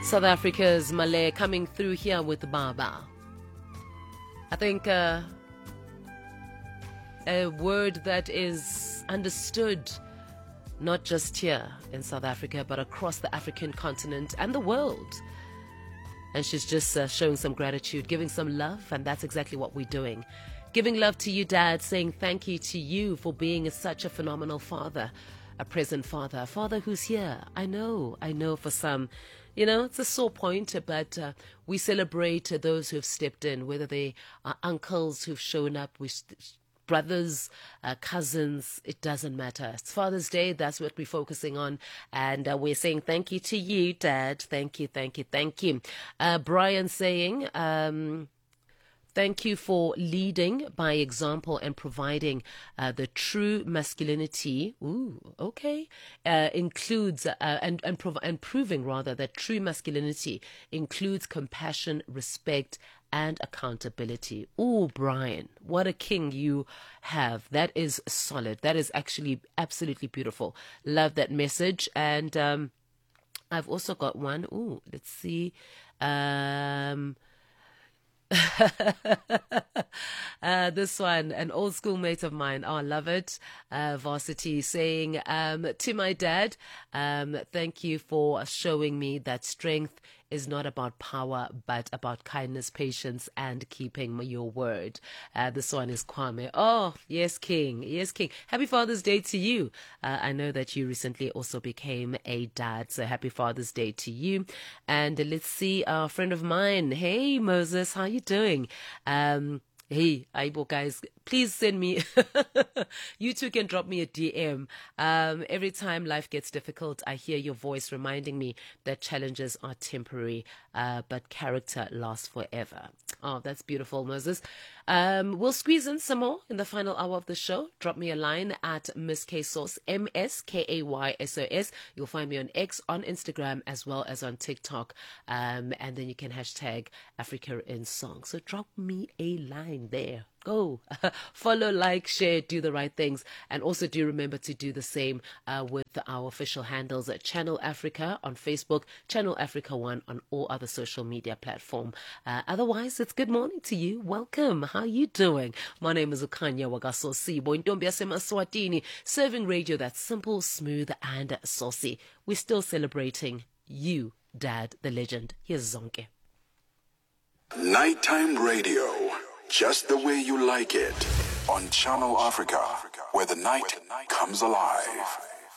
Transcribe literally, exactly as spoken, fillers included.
South Africa's Malay coming through here with Baba. I think uh, a word that is understood not just here in South Africa, but across the African continent and the world. And she's just uh, showing some gratitude, giving some love, and that's exactly what we're doing. Giving love to you, Dad, saying thank you to you for being such a phenomenal father, a present father, a father who's here. I know, I know for some, you know, it's a sore point, but uh, we celebrate uh, those who have stepped in, whether they are uncles who've shown up, we brothers, uh, cousins, it doesn't matter. It's Father's Day, that's what we're focusing on. And uh, we're saying thank you to you, Dad. Thank you, thank you, thank you. Uh, Brian saying, um, thank you for leading by example and providing uh, the true masculinity. Ooh, okay. Uh, includes, uh, and, and, prov- and proving rather that true masculinity includes compassion, respect, and accountability. Oh, Brian, what a king you have. That is solid. That is actually absolutely beautiful. Love that message. And um, I've also got one. Oh, let's see. Um, uh, this one, an old schoolmate of mine. Oh, I love it. Uh, Varsity saying um, to my dad, um, thank you for showing me that strength is not about power, but about kindness, patience, and keeping your word. Uh, this one is Kwame. Oh, yes, King. Yes, King. Happy Father's Day to you. Uh, I know that you recently also became a dad, so happy Father's Day to you. And let's see, a friend of mine. Hey, Moses, how you doing? Um, Hey, Aibo guys, please send me, you too can drop me a D M. Um, every time life gets difficult, I hear your voice reminding me that challenges are temporary, uh, but character lasts forever. Oh, that's beautiful, Moses. Um, we'll squeeze in some more in the final hour of the show. Drop me a line at Miss K Sauce, M S K A Y S O S. You'll find me on X, on Instagram, as well as on TikTok. Um, and then you can hashtag Africa in Song. So drop me a line there. Go follow, like, share, do the right things, and also do remember to do the same uh, with our official handles at Channel Africa on Facebook, Channel Africa One on all other social media platform. Uh, otherwise, it's good morning to you. Welcome. How you doing? My name is Ukanya Wagasosi, Boindombia Sema Swatini, serving radio that's simple, smooth, and saucy. We're still celebrating you, Dad, the legend. Here's Zonke. Nighttime radio. Just the way you like it. On Channel Africa, where the night comes alive.